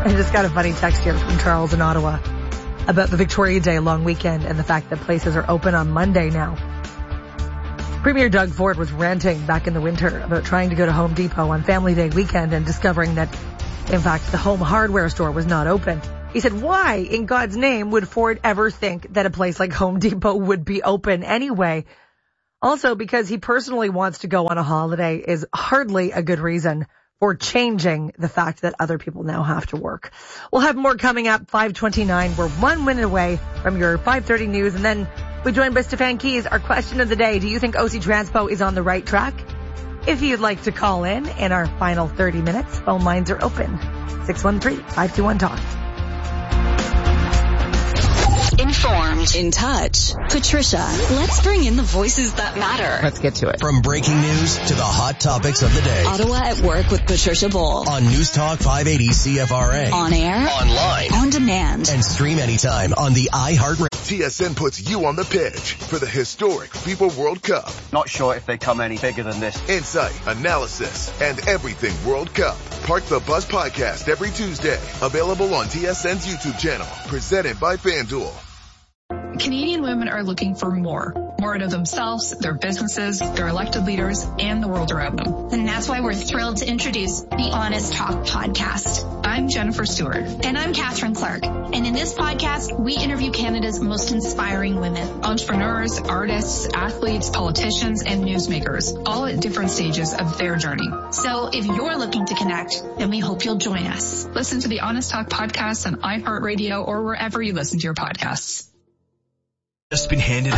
I just got a funny text here from Charles in Ottawa about the Victoria Day long weekend and the fact that places are open on Monday now. Premier Doug Ford was ranting back in the winter about trying to go to Home Depot on Family Day weekend and discovering that, in fact, the home hardware store was not open. He said, why in God's name would Ford ever think that a place like Home Depot would be open anyway? Also, because he personally wants to go on a holiday is hardly a good reason for changing the fact that other people now have to work. We'll have more coming up, 5:29. We're 1 minute away from your 5:30 news, and then we're joined by Stefan Keys. Our question of the day, do you think OC Transpo is on the right track? If you'd like to call in our final 30 minutes, phone lines are open. 613-521-TALK. Informed, in touch. Patricia, let's bring in the voices that matter. Let's get to it. From breaking news to the hot topics of the day. Ottawa at Work with Patricia Bull. On News Talk 580 CFRA. On air. Online. On demand. And stream anytime on the iHeartRadio. TSN puts you on the pitch for the historic FIFA World Cup. Not sure if they come any bigger than this. Insight, analysis, and everything World Cup. Park the Bus Podcast every Tuesday. Available on TSN's YouTube channel. Presented by FanDuel. Canadian women are looking for more out of themselves, their businesses, their elected leaders, and the world around them. And that's why we're thrilled to introduce the Honest Talk podcast. I'm Jennifer Stewart. And I'm Catherine Clark. And in this podcast, we interview Canada's most inspiring women. Entrepreneurs, artists, athletes, politicians, and newsmakers, all at different stages of their journey. So if you're looking to connect, then we hope you'll join us. Listen to the Honest Talk podcast on iHeartRadio or wherever you listen to your podcasts. Just been handed.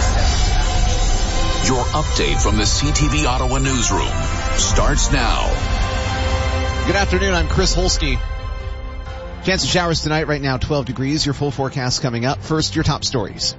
Your update from the CTV Ottawa newsroom starts now. Good afternoon, I'm Chris Holsky. Chance of showers tonight, right now 12 degrees. Your full forecast coming up. First, your top stories.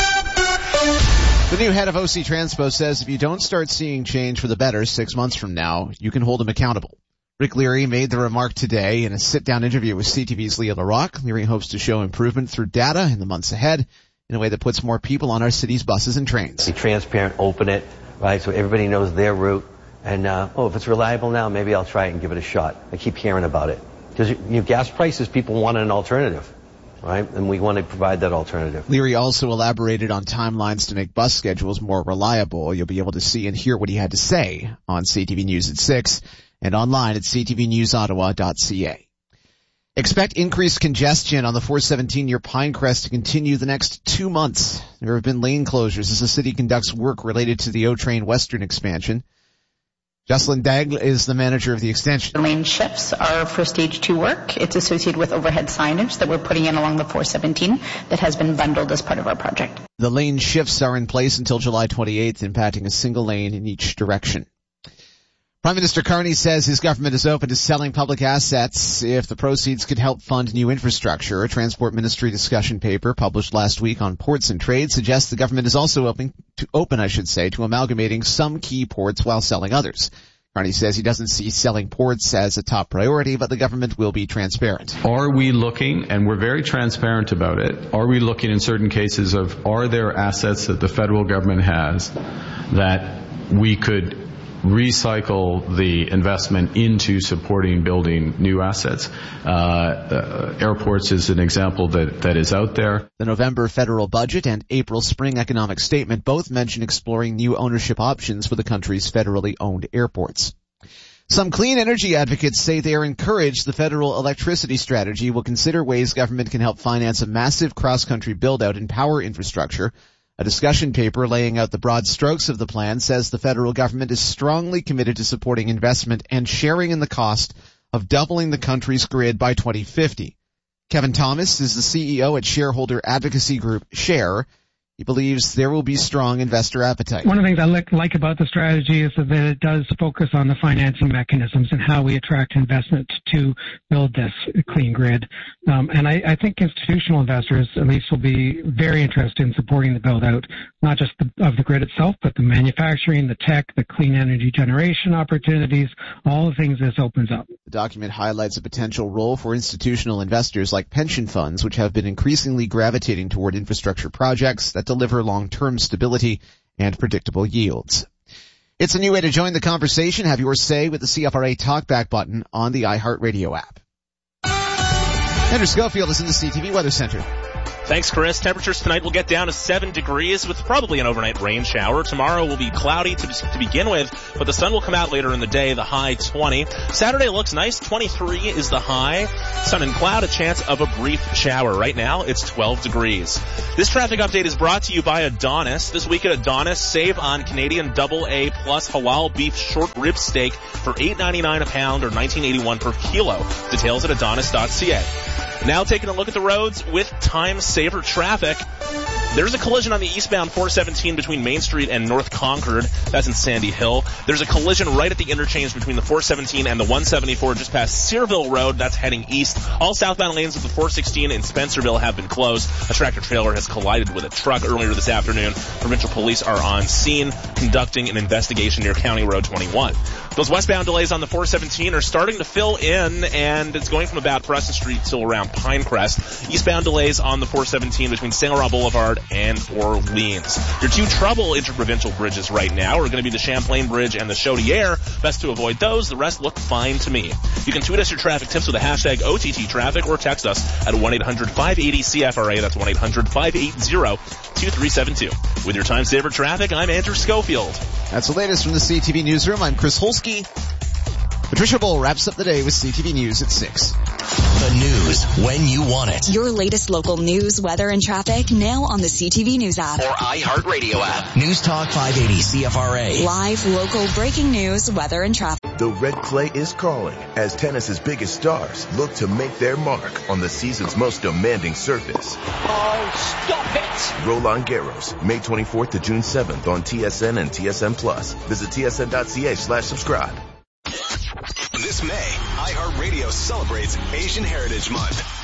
The new head of OC Transpo says if you don't start seeing change for the better 6 months from now, you can hold him accountable. Rick Leary made the remark today in a sit-down interview with CTV's Leah LaRocque. Leary hopes to show improvement through data in the months ahead, in a way that puts more people on our city's buses and trains. Be transparent, open it, right, so everybody knows their route. And, if it's reliable now, maybe I'll try it and give it a shot. I keep hearing about it. Because gas prices, people want an alternative, right? And we want to provide that alternative. Leary also elaborated on timelines to make bus schedules more reliable. You'll be able to see and hear what he had to say on CTV News at 6 and online at ctvnewsottawa.ca. Expect increased congestion on the 417 near Pinecrest to continue the next 2 months. There have been lane closures as the city conducts work related to the O-Train Western expansion. Jocelyn Daigle is the manager of the extension. The lane shifts are for stage 2 work. It's associated with overhead signage that we're putting in along the 417 that has been bundled as part of our project. The lane shifts are in place until July 28th, impacting a single lane in each direction. Prime Minister Carney says his government is open to selling public assets if the proceeds could help fund new infrastructure. A Transport Ministry discussion paper published last week on ports and trade suggests the government is also open to amalgamating some key ports while selling others. Carney says he doesn't see selling ports as a top priority, but the government will be transparent. Are we looking, and we're very transparent about it, are we looking in certain cases of are there assets that the federal government has that we could recycle the investment into supporting building new assets? Airports is an example that is out there. The November federal budget and April spring economic statement both mention exploring new ownership options for the country's federally owned airports. Some clean energy advocates say they are encouraged the federal electricity strategy will consider ways government can help finance a massive cross-country build-out in power infrastructure. A discussion paper laying out the broad strokes of the plan says the federal government is strongly committed to supporting investment and sharing in the cost of doubling the country's grid by 2050. Kevin Thomas is the CEO at shareholder advocacy group SHARE. He believes there will be strong investor appetite. One of the things I like about the strategy is that it does focus on the financing mechanisms and how we attract investment to build this clean grid. And I think institutional investors, at least, will be very interested in supporting the build-out, not just of the grid itself, but the manufacturing, the tech, the clean energy generation opportunities, all the things this opens up. The document highlights a potential role for institutional investors like pension funds, which have been increasingly gravitating toward infrastructure projects that deliver long-term stability and predictable yields. It's a new way to join the conversation. Have your say with the CFRA Talkback button on the iHeartRadio app. Andrew Schofield is in the CTV Weather Center. Thanks, Chris. Temperatures tonight will get down to 7 degrees with probably an overnight rain shower. Tomorrow will be cloudy to begin with, but the sun will come out later in the day, the high 20. Saturday looks nice. 23 is the high. Sun and cloud, a chance of a brief shower. Right now, it's 12 degrees. This traffic update is brought to you by Adonis. This week at Adonis, save on Canadian AA plus halal beef short rib steak for $8.99 a pound or $19.81 per kilo. Details at adonis.ca. Now taking a look at the roads with time-saver traffic. There's a collision on the eastbound 417 between Main Street and North Concord. That's in Sandy Hill. There's a collision right at the interchange between the 417 and the 174 just past Searville Road. That's heading east. All southbound lanes of the 416 in Spencerville have been closed. A tractor-trailer has collided with a truck earlier this afternoon. Provincial police are on scene conducting an investigation near County Road 21. Those westbound delays on the 417 are starting to fill in, and it's going from about Preston Street till around Pinecrest. Eastbound delays on the 417 between St. Laurent Boulevard and Orleans. Your two trouble interprovincial bridges right now are going to be the Champlain Bridge and the Chaudière. Best to avoid those. The rest look fine to me. You can tweet us your traffic tips with the hashtag OTTTraffic or text us at 1-800-580-CFRA. That's 1-800-580-2372. With your time-saver traffic, I'm Andrew Schofield. That's the latest from the CTV Newsroom. I'm Chris Holsky. Patricia Bull wraps up the day with CTV News at 6. The news when you want it. Your latest local news, weather, and traffic now on the CTV News app. Or iHeartRadio app. News Talk 580 CFRA. Live, local, breaking news, weather, and traffic. The red clay is calling as tennis's biggest stars look to make their mark on the season's most demanding surface. Oh, stop it! Roland Garros, May 24th to June 7th on TSN and TSN Plus. Visit tsn.ca/subscribe. This May, iHeartRadio celebrates Asian Heritage Month.